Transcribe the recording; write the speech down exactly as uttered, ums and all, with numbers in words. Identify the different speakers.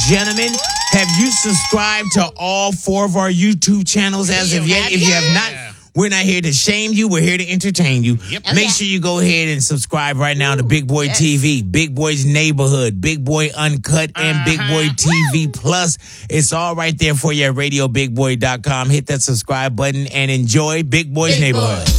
Speaker 1: Gentlemen, have you subscribed to all four of our YouTube channels as of yet? If you have not, we're not here to shame you. We're here to entertain you.
Speaker 2: Yep.
Speaker 1: Make sure you go ahead and subscribe right now to Big Boy T V, Big Boy's Neighborhood, Big Boy Uncut, and
Speaker 2: Uh-huh.
Speaker 1: Big Boy T V Plus. It's all right there for you at radio big boy dot com. Hit that subscribe button and enjoy Big Boy's
Speaker 2: Big
Speaker 1: Neighborhood.
Speaker 2: Boy.